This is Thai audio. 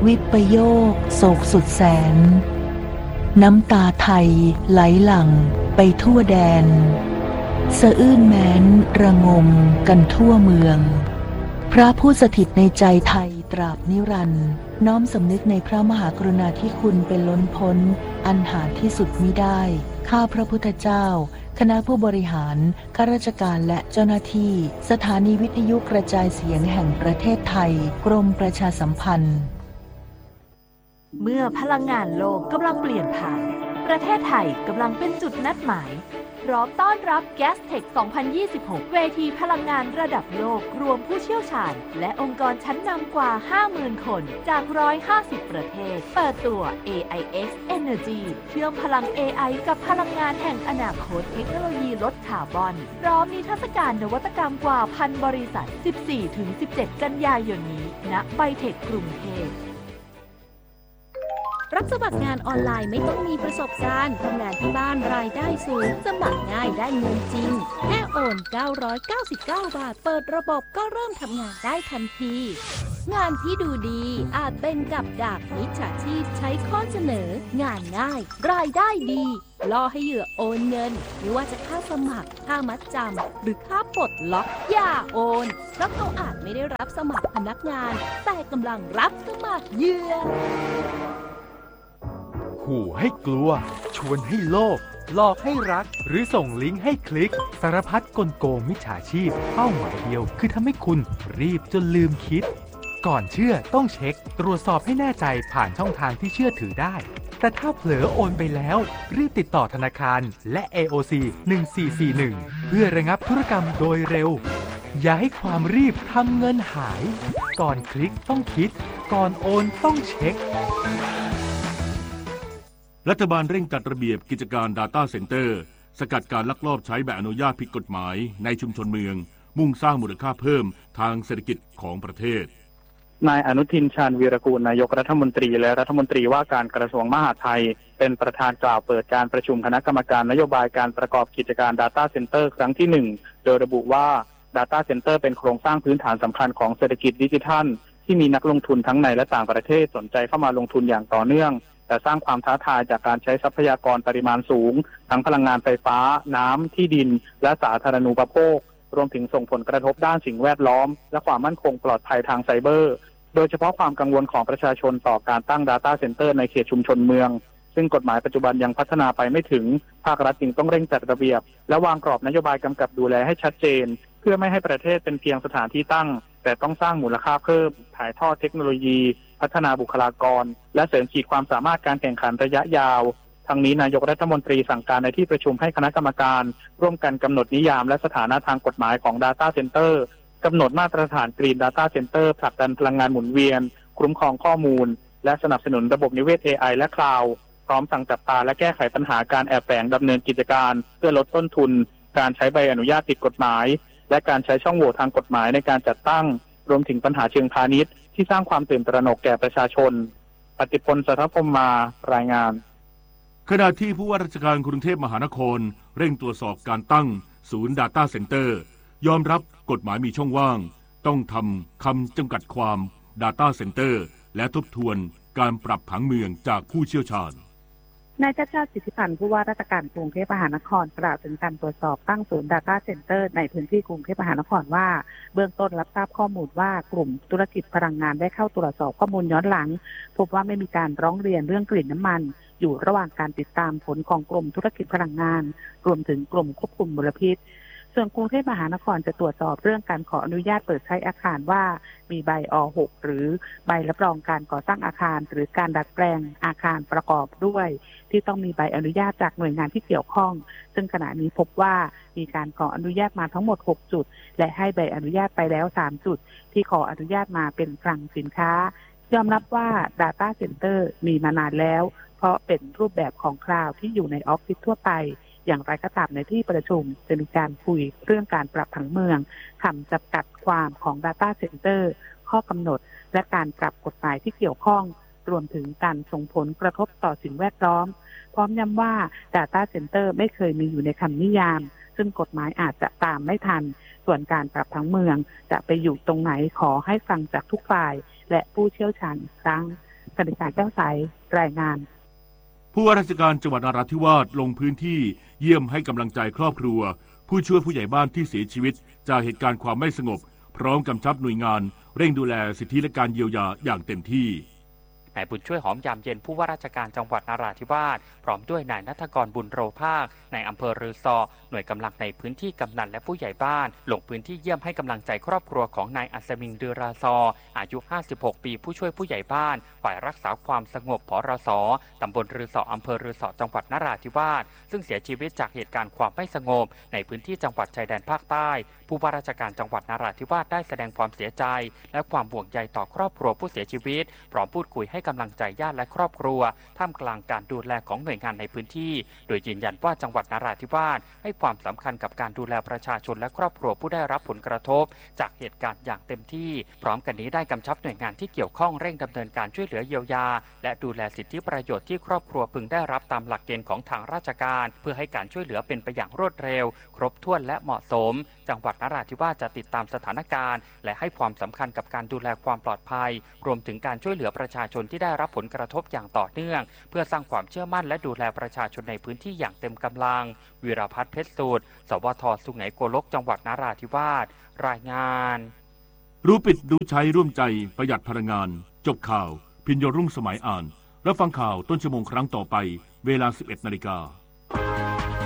วิปโยคโศกสุดแสนน้ำตาไทยไหลหลั่งไปทั่วแดนสะอื้นแม้นระงมกันทั่วเมืองพระผู้สถิตในใจไทยตราบนิรันดร์น้อมสำนึกในพระมหากรุณาธิคุณเป็นล้นพ้นอันหาที่สุดมิได้ข้าพระพุทธเจ้าคณะผู้บริหารข้าราชการและเจ้าหน้าที่สถานีวิทยุกระจายเสียงแห่งประเทศไทยกรมประชาสัมพันธ์เมื่อพลังงานโลกกำลังเปลี่ยนผ่านประเทศไทยกำลังเป็นจุดนัดหมายพร้อมต้อนรับ Gastech 2026 เวทีพลังงานระดับโลกรวมผู้เชี่ยวชาญและองค์กรชั้นนำกว่า 50,000 คนจาก 150 ประเทศเปิดตัว AIX Energy เชื่อมพลัง AI กับพลังงานแห่งอนาคตเทคโนโลยีลดคาร์บอนพร้อมนิทรรศการนวัตกรรมกว่า 1,000 บริษัท 14-17 กันยายนนี้ณไบเทคกรุงเทพรับสมัครงานออนไลน์ไม่ต้องมีประสบการณ์ทำงานที่บ้านรายได้สูงสมัครง่ายได้เงินจริงแค่โอน999 บาทเปิดระบบก็เริ่มทำงานได้ทันทีงานที่ดูดีอาจเป็นกับดักมิจฉาชีพใช้ข้อเสนองานง่ายรายได้ดีล่อให้เหยื่อโอนเงินไม่ว่าจะค่าสมัครค่ามัดจำหรือค่าปลดล็อกอย่าโอนเพราะเขาอาจไม่ได้รับสมัครพนักงานแต่กำลังรับสมัครเหยื่อขู่ให้กลัวชวนให้โลภหลอกให้รักหรือส่งลิงก์ให้คลิกสารพัดกลโกงมิจฉาชีพเป้าหมายเดียวคือทำให้คุณรีบจนลืมคิดก่อนเชื่อต้องเช็คตรวจสอบให้แน่ใจผ่านช่องทางที่เชื่อถือได้แต่ถ้าเผลอโอนไปแล้วรีบติดต่อธนาคารและ AOC 1441เพื่อระงับธุรกรรมโดยเร็วอย่าให้ความรีบทำเงินหายก่อนคลิกต้องคิดก่อนโอนต้องเช็ครัฐบาลเร่งจัดระเบียบกิจการ Data Center สกัดการลักลอบใช้ใบอนุญาตผิดกฎหมายในชุมชนเมืองมุ่งสร้างมูลค่าเพิ่มทางเศรษฐกิจของประเทศนายอนุทินชาญวีรกูลนายกรัฐมนตรีและรัฐมนตรีว่าการกระทรวงมหาดไทยเป็นประธานกล่าวเปิดการประชุมคณะกรรมการนโยบายการประกอบกิจการ Data Center ครั้งที่1โดยระบุว่า Data Center เป็นโครงสร้างพื้นฐานสำคัญของเศรษฐกิจดิจิทัลที่มีนักลงทุนทั้งในและต่างประเทศสนใจเข้ามาลงทุนอย่างต่อเนื่องแต่สร้างความท้าทายจากการใช้ทรัพยากรปริมาณสูงทั้งพลังงานไฟฟ้าน้ำที่ดินและสาธารณูปโภครวมถึงส่งผลกระทบด้านสิ่งแวดล้อมและความมั่นคงปลอดภัยทางไซเบอร์โดยเฉพาะความกังวลของประชาชนต่อการตั้ง Data Center ในเขตชุมชนเมืองซึ่งกฎหมายปัจจุบันยังพัฒนาไปไม่ถึงภาครัฐจึงต้องเร่งจัดระเบียบและวางกรอบนโยบายกำกับดูแลให้ชัดเจนเพื่อไม่ให้ประเทศเป็นเพียงสถานที่ตั้งแต่ต้องสร้างมูลค่าเพิ่มถ่ายทอดเทคโนโลยีพัฒนาบุคลากรและเสริมขีดความสามารถการแข่งขันระยะยาวทั้งนี้นายกรัฐมนตรีสั่งการในที่ประชุมให้คณะกรรมการร่วมกันกำหนดนิยามและสถานะทางกฎหมายของ Data Center กำหนดมาตรฐาน Green Data Center ผลักดันพลังงานหมุนเวียนคุ้มครองข้อมูลและสนับสนุนระบบนิเวศ AI และ Cloud พร้อมสั่งจับตาและแก้ไขปัญหาการแอบแฝงดำเนินกิจการเพื่อลดต้นทุนการใช้ใบอนุญาตผิดกฎหมายและการใช้ช่องโหว่ทางกฎหมายในการจัดตั้งรวมถึงปัญหาเชิงพาณิชย์ที่สร้างความตื่นตระหนกแก่ประชาชนปฏิพล สัทธพรหมารายงานขณะที่ผู้ว่าราชการกรุงเทพมหานครเร่งตรวจสอบการตั้งศูนย์ Data Center ยอมรับกฎหมายมีช่องว่างต้องทำคำจำกัดความ Data Center และทบทวนการปรับผังเมืองจากผู้เชี่ยวชาญนายชัชชาติ สิทธิพันธ์ผู้ว่าราชการกรุงเทพมหานครกล่าวถึงการตรวจสอบตั้งศูนย์ Data Center ในพื้นที่กรุงเทพมหานครว่าเบื้องต้นรับทราบข้อมูลว่ากลุ่มธุรกิจพลังงานได้เข้าตรวจสอบข้อมูลย้อนหลังพบว่าไม่มีการร้องเรียนเรื่องกลิ่นน้ำมันอยู่ระหว่างการติดตามผลของกลุ่มธุรกิจพลังงานรวมถึงกลุ่มควบคุมมลพิษส่วนกรุงเทพมหานครจะตรวจสอบเรื่องการขออนุญาตเปิดใช้อาคารว่ามีใบอ.6 หรือใบรับรองการก่อสร้างอาคารหรือการดัดแปลงอาคารประกอบด้วยที่ต้องมีใบอนุญาตจากหน่วยงานที่เกี่ยวข้องซึ่งขณะนี้พบว่ามีการขออนุญาตมาทั้งหมด6จุดและให้ใบอนุญาตไปแล้ว3จุดที่ขออนุญาตมาเป็นคลังสินค้ายอมรับว่า Data Center มีมานานแล้วเพราะเป็นรูปแบบของคลาวด์ที่อยู่ในออฟฟิศทั่วไปอย่างไรก็ตามในที่ประชุมจะมีการคุยเรื่องการปรับผังเมืองคำจำกัดความของ Data Center ข้อกำหนดและการปรับกฎหมายที่เกี่ยวข้องรวมถึงการส่งผลกระทบต่อสิ่งแวดล้อมพร้อมย้ำว่า Data Center ไม่เคยมีอยู่ในคำนิยามซึ่งกฎหมายอาจจะตามไม่ทันส่วนการปรับผังเมืองจะไปอยู่ตรงไหนขอให้ฟังจากทุกฝ่ายและผู้เชี่ยวชาญอีกครั้งกนิษฐาแก้วใสรายงานผู้ว่าราชการจังหวัดนราธิวาสลงพื้นที่เยี่ยมให้กำลังใจครอบครัวผู้ช่วยผู้ใหญ่บ้านที่เสียชีวิตจากเหตุการณ์ความไม่สงบพร้อมกำชับหน่วยงานเร่งดูแลสิทธิและการเยียวยาอย่างเต็มที่นายบุญช่วยหอมยามเย็นผู้ว่าราชการจังหวัดนราธิวาสพร้อมด้วยนายณัฐกรบุญโรภาคในอำเภอรือซอหน่วยกำลังในพื้นที่กำนันและผู้ใหญ่บ้านลงพื้นที่เยี่ยมให้กำลังใจครอบครัวของนายอัศมิงเดือราซออายุ56ปีผู้ช่วยผู้ใหญ่บ้านฝ่ายรักษาความสงบผรส.ตำบลรือซออำเภอรือซอจังหวัดนราธิวาสซึ่งเสียชีวิตจากเหตุการณ์ความไม่สงบในพื้นที่จังหวัดชายแดนภาคใต้ผู้ว่าราชการจังหวัดนราธิวาสได้แสดงความเสียใจและความห่วงใยต่อครอบครัวผู้เสียชีวิตพร้อมพูดคุยให้กำลังใจญาติและครอบครัวท่ามกลางการดูแลของหน่วยงานในพื้นที่โดยยืนยันว่าจังหวัดนราธิวาสให้ความสำคัญกับการดูแลประชาชนและครอบครัวผู้ได้รับผลกระทบจากเหตุการณ์อย่างเต็มที่พร้อมกันนี้ได้กำชับหน่วยงานที่เกี่ยวข้องเร่งดำเนินการช่วยเหลือเยียวยาและดูแลสิทธิประโยชน์ที่ครอบครัวพึงได้รับตามหลักเกณฑ์ของทางราชการเพื่อให้การช่วยเหลือเป็นไปอย่างรวดเร็วครบถ้วนและเหมาะสมจังหวัดนราธิวาสจะติดตามสถานการณ์และให้ความสำคัญกับการดูแลความปลอดภัยรวมถึงการช่วยเหลือประชาชนที่ได้รับผลกระทบอย่างต่อเนื่องเพื่อสร้างความเชื่อมั่นและดูแลประชาชนในพื้นที่อย่างเต็มกำลังวีรพัฒน์เพชรสูตรสวท.สุไหงโกลกจังหวัดนราธิวาสรายงานรู้ปิดรู้ใช้ร่วมใจประหยัดพลังงานจบข่าวพิญโยรุ่งสมัยอ่านรับฟังข่าวต้นชั่วโมงครั้งต่อไปเวลา 11 นาฬิกา